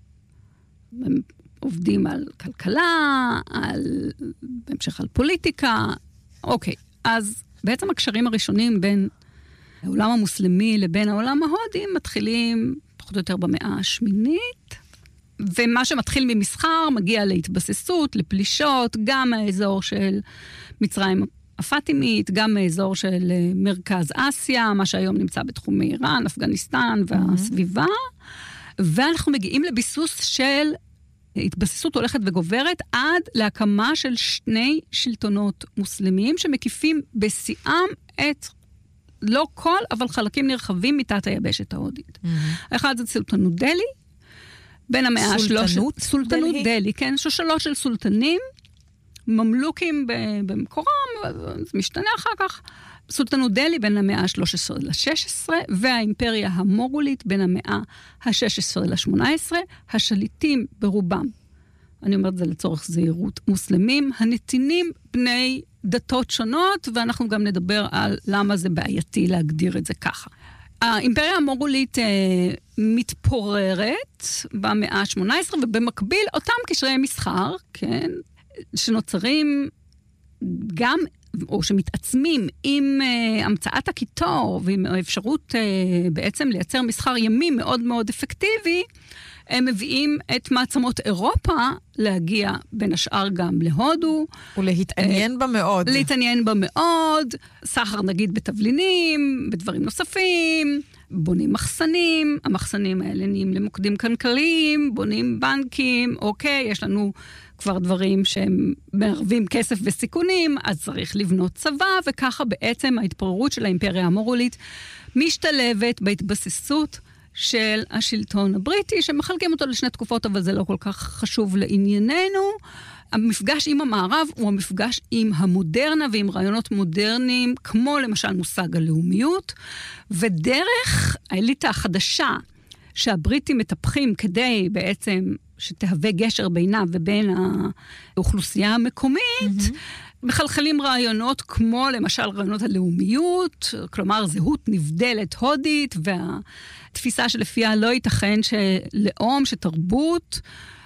הם עובדים על כלכלה, על, בהמשך על פוליטיקה. אוקיי, אז בעצם הקשרים הראשונים בין העולם המוסלמי לבין העולם ההודי מתחילים פחות או יותר במאה השמינית, ומה שמתחיל ממסחר מגיע להתבססות, לפלישות, גם מהאזור של מצרים הפאטימית, גם מהאזור של מרכז אסיה, מה שהיום נמצא בתחומי איראן, אפגניסטן והסביבה, ואנחנו מגיעים לביסוס של התבססות הולכת וגוברת עד להקמה של שני שלטונות מוסלמיים שמקיפים בשיאם את לא כל, אבל חלקים נרחבים מתת היבשת ההודית. האחד זה סולטנות דלי, בין המאה השלוש... סולטנות דלי, כן, שושלות של סולטנים, ממלוכים במקורם, זה משתנה אחר כך. סולטנות דלי בין המאה ה-שלוש עשרה ל-שש עשרה, והאימפריה המוגולית בין המאה ה-שש עשרה ל-שמונה עשרה, השליטים ברובם, אני אומרת זה לצורך זהירות, מוסלמים, הנתינים בני דתות שונות, ואנחנו גם נדבר על למה זה בעייתי להגדיר את זה ככה. האימפריה המוגולית אה, מתפוררת במאה ה-שמונה עשרה, ובמקביל אותם קשרי מסחר, כן, שנוצרים גם או שמתעצמים עם uh, המצאת הקיטור ועם האפשרות uh, בעצם לייצר מסחר ימי מאוד מאוד אפקטיבי, הם מביאים את מעצמות אירופה להגיע בין השאר גם להודו. ולהתעניין uh, בה מאוד. להתעניין בה מאוד, סחר נגיד בתבלינים, בדברים נוספים, בונים מחסנים, המחסנים האלה נהיים למוקדים כלכליים, בונים בנקים, אוקיי, יש לנו כבר דברים שהם מערבים כסף וסיכונים, אז צריך לבנות צבא, וככה בעצם ההתפוררות של האימפריה המוגולית משתלבת בהתבססות של השלטון הבריטי, שמחלקים אותו לשני תקופות, אבל זה לא כל כך חשוב לענייננו. המפגש עם המערב הוא המפגש עם המודרנה ועם רעיונות מודרניים, כמו למשל מושג הלאומיות, ודרך האליטה החדשה שהבריטים מטפחים כדי בעצם שתהווה גשר בינה ובין האוכלוסייה המקומית, mm-hmm. מחלחלים רעיונות כמו למשל רעיונות הלאומיות, כלומר זהות נבדלת הודית, והתפיסה שלפיה לא ייתכן שלאום, שתרבות,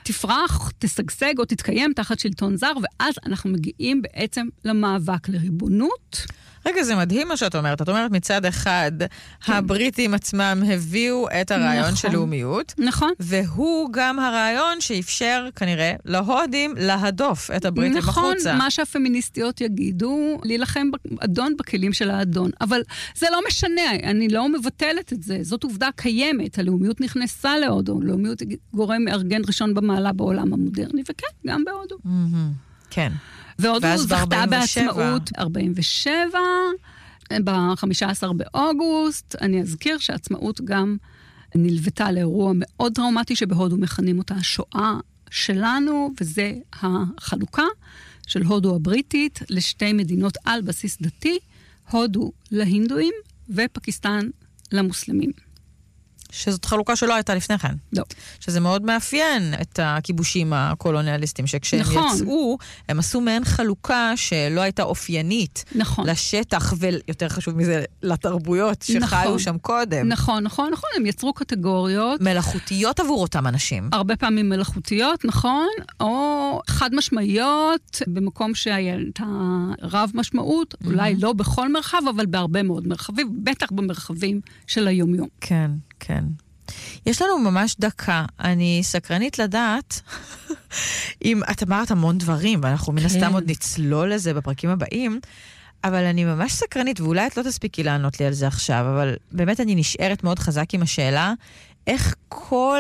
תפרח, תסגסג או תתקיים תחת שלטון זר, ואז אנחנו מגיעים בעצם למאבק לריבונות. רגע, זה מדהים מה שאת אומרת. את אומרת מצד אחד, כן. הבריטים עצמם הביאו את הרעיון נכון. של לאומיות. נכון. והוא גם הרעיון שאפשר כנראה להודים להדוף את הבריטים נכון, החוצה. נכון, מה שהפמיניסטיות יגידו, להילחם אדון בכלים של האדון. אבל זה לא משנה, אני לא מבטלת את זה. זאת עובדה קיימת. הלאומיות נכנסה להודו. לאומיות גורם מארגן ראשון במעלה בעולם המודרני, וכן, גם בהודו. Mm-hmm. כן. והודו זכתה בעצמאות ארבעים ושבע, ב-חמישה עשר באוגוסט. אני אזכיר שהעצמאות גם נלוותה לאירוע מאוד טראומטי שבהודו מכנים אותה השואה שלנו, וזה החלוקה של הודו הבריטית לשתי מדינות על בסיס דתי, הודו להינדואים ופקיסטן למוסלמים. שזאת חלוקה שלא הייתה לפני כן. לא. שזה מאוד מאפיין את הכיבושים הקולוניאליסטים, שכשהם נכון. יצאו, הם עשו מעין חלוקה שלא הייתה אופיינית נכון. לשטח, ויותר חשוב מזה, לתרבויות שחיו נכון. שם קודם. נכון, נכון, נכון. הם יצרו קטגוריות. מלאכותיות עבור אותם אנשים. הרבה פעמים מלאכותיות, נכון, או חד משמעיות, במקום שהיה את הרב משמעות, mm-hmm. אולי לא בכל מרחב, אבל בהרבה מאוד מרחבים, בטח במרחבים של היום-יום. כן. כן. יש לנו ממש דקה. אני סקרנית לדעת אם את אמרת המון דברים, ואנחנו מן הסתם עוד נצלול לזה בפרקים הבאים, אבל אני ממש סקרנית, ואולי את לא תספיקי לענות לי על זה עכשיו, אבל באמת אני נשארת מאוד חזק עם השאלה, איך כל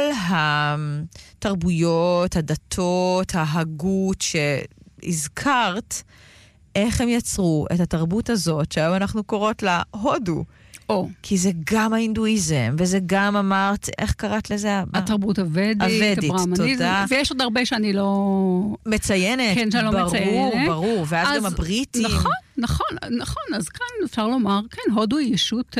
התרבויות, הדתות, ההגות שהזכרת, איך הם יצרו את התרבות הזאת, שהיום אנחנו קוראות לה הודו. או. כי זה גם ההינדואיזם, וזה גם אמרת, איך קראת לזה? התרבות הוודית, הוודית, תודה. ויש עוד הרבה שאני לא... מציינת, כן, שאני לא ברור, מציינת. ברור, ואז אז, גם הבריטים. נכון, נכון, נכון, אז כאן אפשר לומר, כן, הודו היא ישות אה,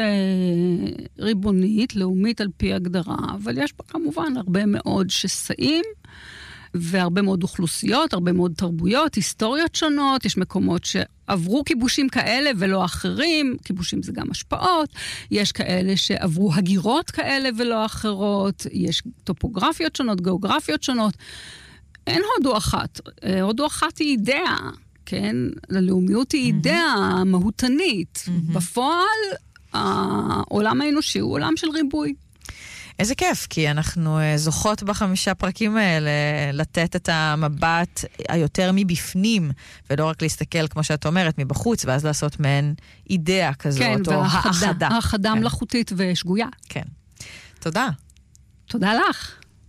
ריבונית, לאומית על פי הגדרה, אבל יש בה כמובן הרבה מאוד שסעים, והרבה מאוד אוכלוסיות, הרבה מאוד תרבויות, היסטוריות שונות, יש מקומות שעברו כיבושים כאלה ולא אחרים, כיבושים זה גם השפעות, יש כאלה שעברו הגירות כאלה ולא אחרות, יש טופוגרפיות שונות, גיאוגרפיות שונות, אין הודו אחת, הודו אחת היא אידאה, כן? הלאומיות היא אידאה מהותנית, בפועל העולם האנושי הוא עולם של ריבוי. איזה כיף, כי אנחנו זוכות בחמישה פרקים האלה לתת את המבט היותר מבפנים, ולא רק להסתכל, כמו שאת אומרת, מבחוץ, ואז לעשות מעין אידאה כזאת, כן, או האחדה. האחדה כן. מלאכותית ושגויה. כן. תודה. תודה לך.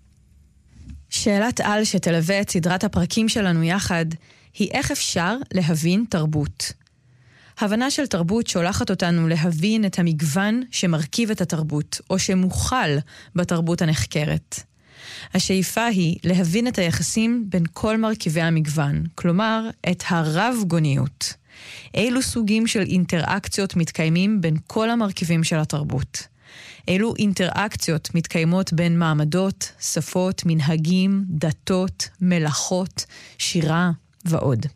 שאלת על שתלווה את סדרת הפרקים שלנו יחד, היא איך אפשר להבין תרבות. הבנה של תרבות שולחת אותנו להבין את המגוון שמרכיב את התרבות, או שמוכל בתרבות הנחקרת. השאיפה היא להבין את היחסים בין כל מרכיבי המגוון, כלומר, את הרב-גוניות. אילו סוגים של אינטראקציות מתקיימים בין כל המרכיבים של התרבות. אילו אינטראקציות מתקיימות בין מעמדות, שפות, מנהגים, דתות, מלאכות, שירה ועוד.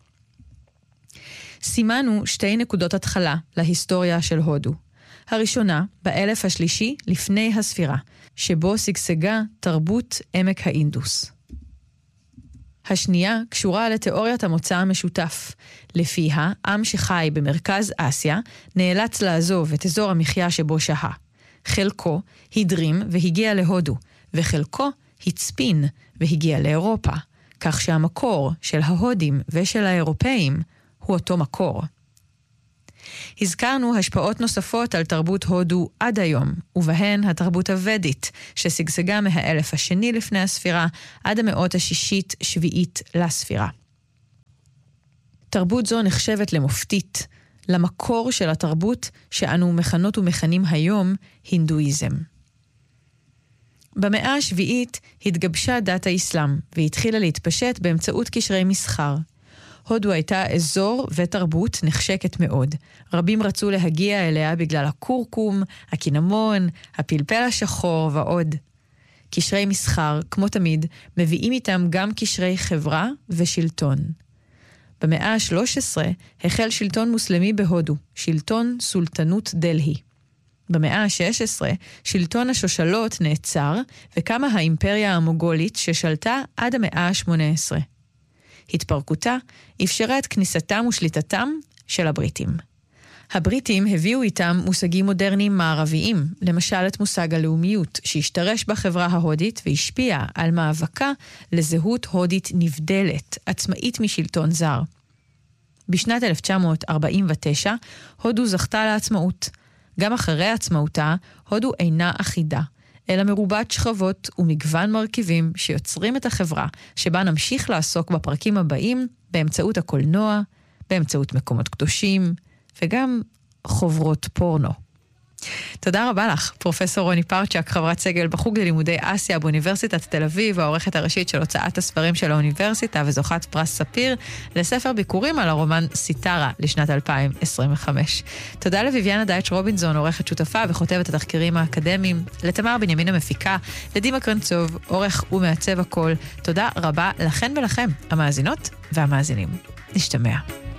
סימנו שתי נקודות התחלה להיסטוריה של הודו. הראשונה, באלף השלישי לפני הספירה, שבו סגסגה תרבות עמק האינדוס. השנייה קשורה לתיאוריית המוצא המשותף, לפיה עם שחי במרכז אסיה נאלץ לעזוב את אזור המחיה שבו שהה. חלקו הדרים והגיע להודו, וחלקו הצפין והגיע לאירופה, כך שהמקור של ההודים ושל האירופאים הוא אותו מקור. הזכרנו השפעות נוספות על תרבות הודו עד היום, ובהן התרבות הוודית, ששגשגה מהאלף השני לפני הספירה עד המאות השישית שביעית לספירה. תרבות זו נחשבת למופתית, למקור של התרבות שאנו מכנות ומכנים היום הינדואיזם. במאה השביעית התגבשה דת האסלאם, והתחילה להתפשט באמצעות קשרי מסחר. הודו הייתה אזור ותרבות נחשקת מאוד. רבים רצו להגיע אליה בגלל הקורקום, הקינמון, הפלפל השחור ועוד. קשרי מסחר, כמו תמיד, מביאים איתם גם קשרי חברה ושלטון. במאה ה-שלוש עשרה החל שלטון מוסלמי בהודו, שלטון סולטנות דלהי. במאה ה-שש עשרה, שלטון השושלות נעצר, וקמה האימפריה המוגולית ששלטה עד המאה ה-שמונה עשרה. התפרקותה אפשרה את כניסתם ושליטתם של הבריטים. הבריטים הביאו איתם מושגים מודרניים מערביים, למשל את מושג הלאומיות, שהשתרש בחברה ההודית והשפיע על מאבקה לזהות הודית נבדלת, עצמאית משלטון זר. בשנת אלף תשע מאות ארבעים ותשע, הודו זכתה לעצמאות. גם אחרי עצמאותה, הודו אינה אחידה, אלא מרובת שכבות ומגוון מרכיבים שיוצרים את החברה, שבה נמשיך לעסוק בפרקים הבאים באמצעות הקולנוע, באמצעות מקומות קדושים, וגם חוברות פורנו. תודה רבה לך, פרופסור רוני פרצ'ק, חברת סגל בחוג ללימודי אסיה באוניברסיטת תל אביב, העורכת הראשית של הוצאת הספרים של האוניברסיטה וזוכת פרס ספיר לספר ביקורים על הרומן סיטרה לשנת אלפיים עשרים וחמש. תודה לויביאנה דייטש רובינזון, עורכת שותפה וכותבת התחקירים האקדמיים, לתמר בנימין המפיקה, לדימה קרנצוב, עורך ומעצב הכל. תודה רבה לכן ולכם, המאזינות והמאזינים. נשתמע.